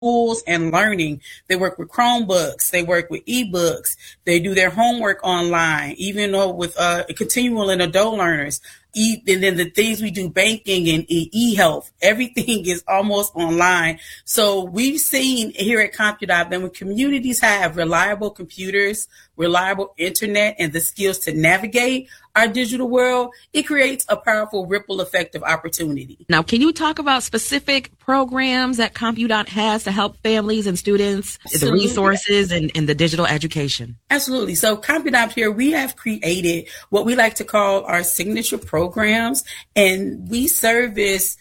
schools and learning. They work with Chromebooks. They work with ebooks. They do their homework online, even though with continual and adult learners. And then the things we do, banking and e-health, everything is almost online. So we've seen here at CompuDop that when communities have reliable computers, reliable internet, and the skills to navigate our digital world, it creates a powerful ripple effect of opportunity. Now, can you talk about specific programs that CompuDot has to help families and students, the resources and the digital education? Absolutely. So CompuDop here, we have created what we like to call our signature programs, and we service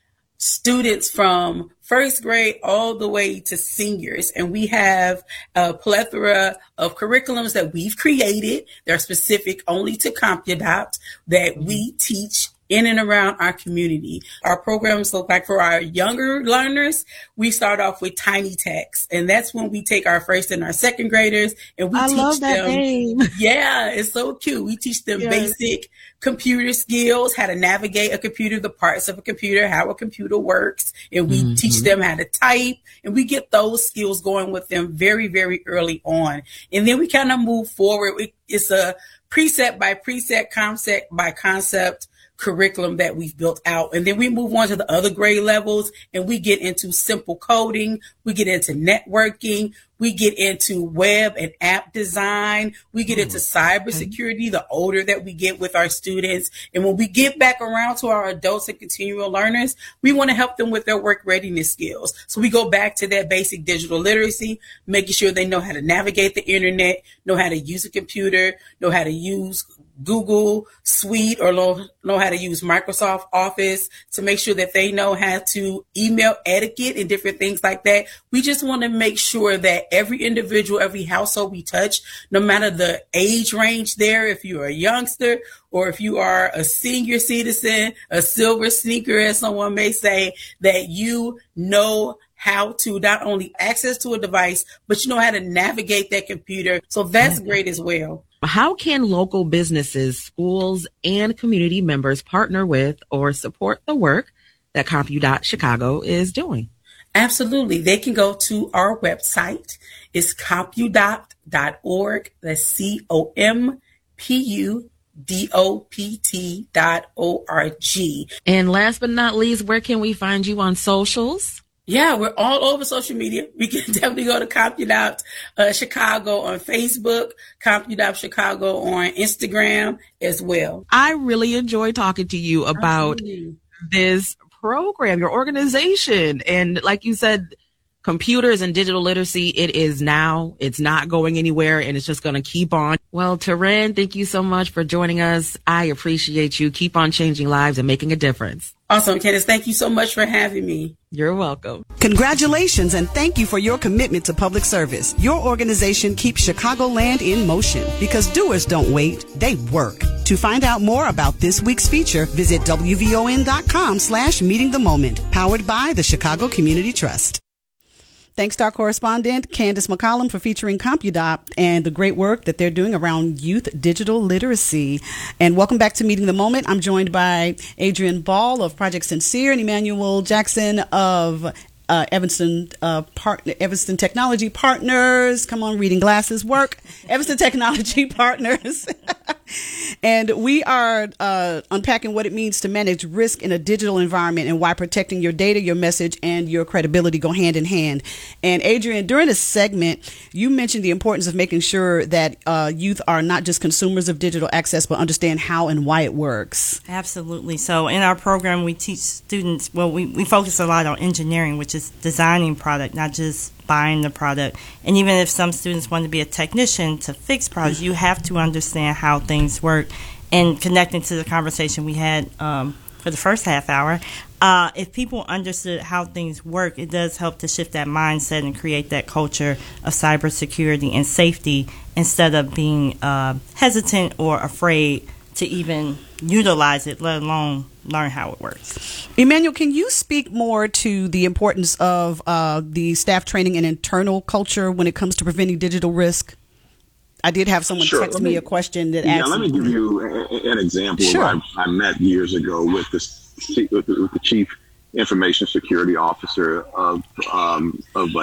students from first grade all the way to seniors. And we have a plethora of curriculums that we've created. They're specific only to CompuDopt that we teach in and around our community. Our programs look like for our younger learners, we start off with Tiny Text, and that's when we take our first and our second graders and we teach them. Name. Yeah, it's so cute. We teach them basic computer skills, how to navigate a computer, the parts of a computer, how a computer works, and we teach them how to type, and we get those skills going with them very, very early on. And then we kind of move forward. It's a precept by precept, concept by concept curriculum that we've built out. And then we move on to the other grade levels and we get into simple coding. We get into networking. We get into web and app design. We get into cybersecurity, the older that we get with our students. And when we get back around to our adults and continual learners, we want to help them with their work readiness skills. So we go back to that basic digital literacy, making sure they know how to navigate the internet, know how to use a computer, know how to use Google Suite or know how to use Microsoft Office, to make sure that they know how to email etiquette and different things like that. We just want to make sure that every individual, every household we touch, no matter the age range there, if you're a youngster or if you are a senior citizen, a silver sneaker, as someone may say, that you know how to not only access to a device, but you know how to navigate that computer. So that's great as well. How can local businesses, schools, and community members partner with or support the work that CompuDot Chicago is doing? Absolutely. They can go to our website. It's compudopt.org. That's CompuDopt.org. And last but not least, where can we find you on socials? Yeah, we're all over social media. We can definitely go to CompuDopt Chicago on Facebook, CompuDopt Chicago on Instagram as well. I really enjoyed talking to you about this program, your organization. And like you said, computers and digital literacy, it is now. It's not going anywhere, and it's just going to keep on. Well, Taryn, thank you so much for joining us. I appreciate you. Keep on changing lives and making a difference. Awesome, Candace. Thank you so much for having me. You're welcome. Congratulations and thank you for your commitment to public service. Your organization keeps Chicagoland in motion because doers don't wait, they work. To find out more about this week's feature, visit WVON.com/Meeting the Moment, powered by the Chicago Community Trust. Thanks to our correspondent, Candace McCollum, for featuring CompuDopt and the great work that they're doing around youth digital literacy. And welcome back to Meeting the Moment. I'm joined by Adrian Ball of Project Sincere and Emmanuel Jackson of Evanston Technology Partners. Come on, reading glasses work. Evanston Technology Partners. And we are unpacking what it means to manage risk in a digital environment and why protecting your data, your message, and your credibility go hand in hand. And Adrian, during this segment, you mentioned the importance of making sure that youth are not just consumers of digital access, but understand how and why it works. Absolutely. So in our program, we teach students, we focus a lot on engineering, which is designing product, not just buying the product. And even if some students want to be a technician to fix products, you have to understand how things work. And connecting to the conversation we had for the first half hour, if people understood how things work, it does help to shift that mindset and create that culture of cybersecurity and safety instead of being hesitant or afraid to even utilize it, let alone learn how it works. Emmanuel, can you speak more to the importance of the staff training and internal culture when it comes to preventing digital risk? I did have someone text me a question that asked. Let me give you an example. Sure. I met years ago with the chief information security officer of